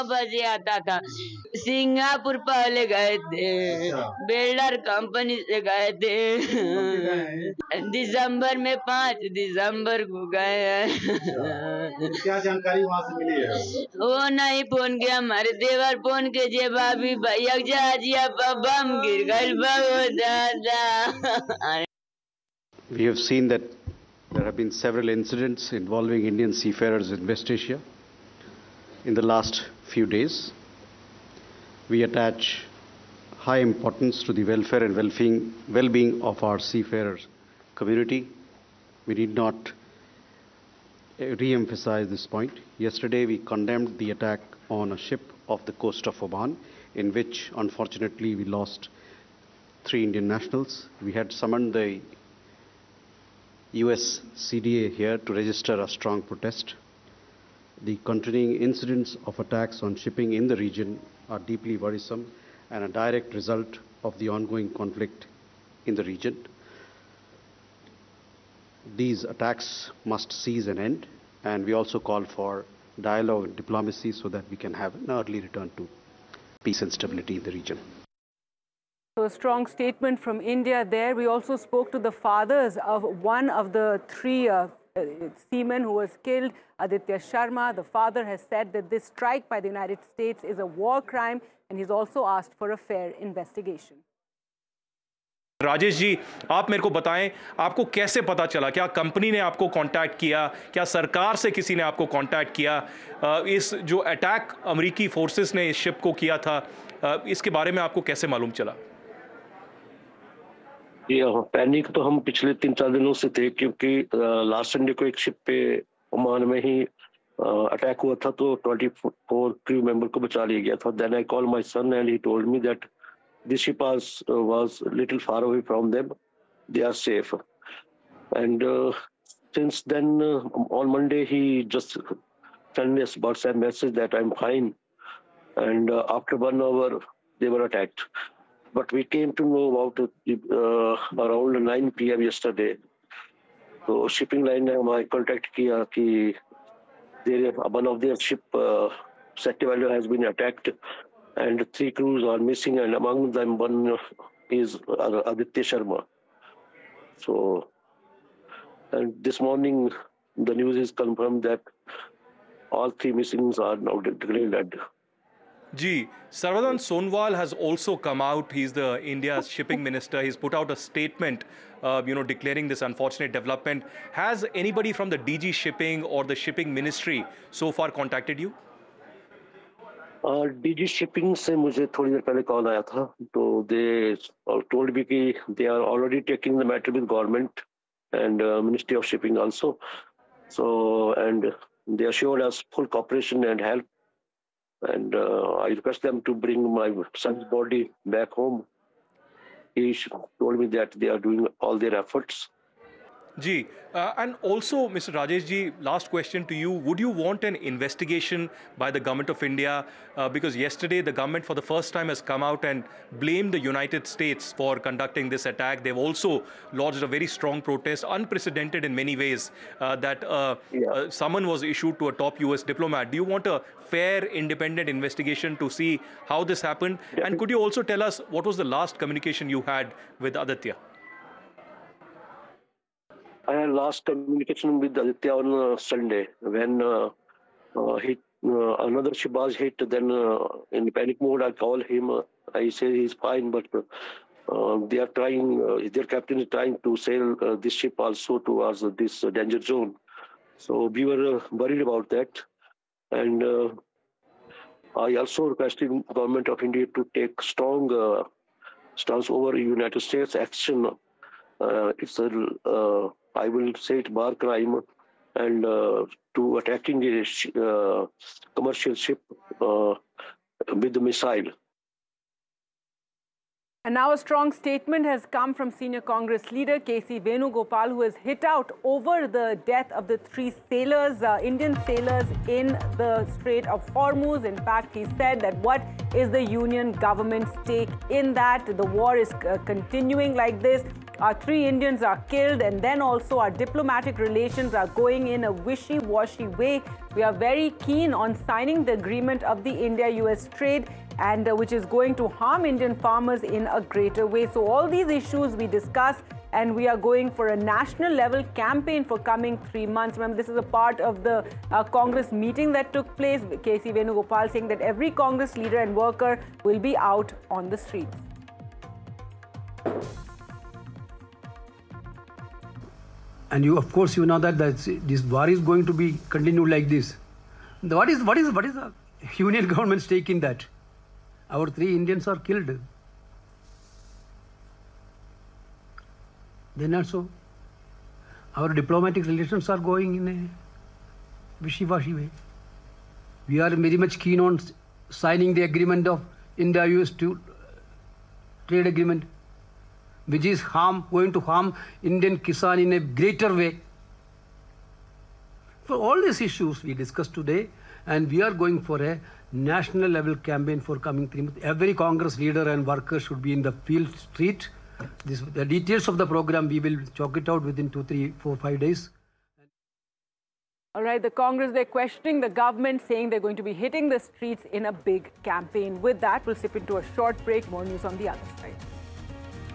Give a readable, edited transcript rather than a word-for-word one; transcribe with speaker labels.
Speaker 1: बजे आता था। सिंगापुर पहले गए थे, बिल्डर कंपनी से गए थे। दिसंबर में 5 दिसंबर को गए हैं।
Speaker 2: क्या जानकारी वहाँ से मिली है?
Speaker 1: वो नहीं फोन किया, हमारे देवर फोन के जे भाभी भैया जहाजिया पर बम गिर गइल बहुत ज्यादा।
Speaker 3: We have seen that there have been several incidents involving Indian seafarers in West Asia in the last few days. We attach high importance to the welfare and well-being of our seafarers community. We need not re-emphasize this point. Yesterday we condemned the attack on a ship off the coast of Oman, in which unfortunately we lost 3 Indian nationals. We had summoned the US CDA here to register a strong protest. The continuing incidents of attacks on shipping in the region are deeply worrisome and a direct result of the ongoing conflict in the region. These attacks must cease and end, and we also call for dialogue and diplomacy so that we can have an early return to peace and stability in the region.
Speaker 4: So a strong statement from India there. We also spoke to the fathers of one of the 3 seamen who was killed, Aditya Sharma. The father has said that this strike by the United States is a war crime, and he's also asked for a fair investigation.
Speaker 5: Rajesh ji, आप मेरे को बताएं, आपको कैसे पता चला? क्या company ने आपको कांटेक्ट किया? क्या सरकार से किसी ने आपको कांटेक्ट किया? इस जो अटैक अमेरिकी फोर्सेस ने इस शिप को किया था, इसके बारे में आपको कैसे मालूम चला?
Speaker 6: पैनिक तो हम पिछले 3-4 दिनों से थे, क्योंकि लास्ट संडे को एक शिप पे ओमान में ही अटैक हुआ था, तो 24 क्रू मेंबर को बचा लिया गया था. Then I call my son and he told me that this ship was little far away from them. They are safe. And since then, on Monday, he just sent me a WhatsApp message that I'm fine. And after 1 hour, they were attacked. But we came to know about it around 9 p.m. yesterday. So shipping line ने हमारे contact किया कि one of their ship, Satyavalli, has been attacked. And 3 crews are missing, and among them one is Aditya Sharma. So, and this morning the news is confirmed that all 3 missings are now declared dead.
Speaker 5: Ji, Sarvanan Sonwal has also come out. He's the India's shipping minister. He's put out a statement, declaring this unfortunate development. Has anybody from the DG Shipping or the shipping ministry so far contacted you?
Speaker 6: DG Shipping से मुझे थोड़ी देर पहले call आया था, तो they told me कि they are already taking the matter with government and Ministry of Shipping also. So, and they assured us full cooperation and help. And I request them to bring my son's body back home. He told me that they are doing all their efforts.
Speaker 5: Ji, and also, Mr. Rajesh ji, last question to you. Would you want an investigation by the government of India? Because yesterday the government for the first time has come out and blamed the United States for conducting this attack. They've also lodged a very strong protest, unprecedented in many ways, that summon was issued to a top US diplomat. Do you want a fair, independent investigation to see how this happened? And could you also tell us what was the last communication you had with Aditya?
Speaker 6: I had last communication with Aditya on Sunday when another ship was hit. Then in panic mode, I called him. I say he's fine, but they are trying. Their captain is trying to sail this ship also towards this danger zone. So we were worried about that, and I also requested government of India to take strong stance over United States action. It's a I will say it war crime, and to attacking a commercial ship with a missile.
Speaker 4: And now a strong statement has come from senior Congress leader K.C. Venugopal, who has hit out over the death of the 3 sailors, Indian sailors in the Strait of Hormuz. In fact, he said that what is the Union government's take in that? The war is continuing like this. our 3 Indians are killed, and then also our diplomatic relations are going in a wishy-washy way. We are very keen on signing the agreement of the India-US trade, and which is going to harm Indian farmers in a greater way. So all these issues we discuss, and we are going for a national level campaign for coming 3 months. Remember, this is a part of the Congress meeting that took place. K.C. Venugopal saying that every Congress leader and worker will be out on the streets.
Speaker 7: And you, of course, you know that this war is going to be continued like this. What is the Union government's take in that? Our 3 Indians are killed. Then also, our diplomatic relations are going in a wishy-washy way. We are very much keen on signing the agreement of India-US trade agreement, which is going to harm Indian Kisan in a greater way. For all these issues we discussed today, and we are going for a national level campaign for coming 3 months. Every Congress leader and worker should be in the field street. The details of the program, we will chalk it out within 2, 3, 4, 5 days.
Speaker 4: All right, the Congress, they're questioning the government, saying they're going to be hitting the streets in a big campaign. With that, we'll slip into a short break. More news on the other side.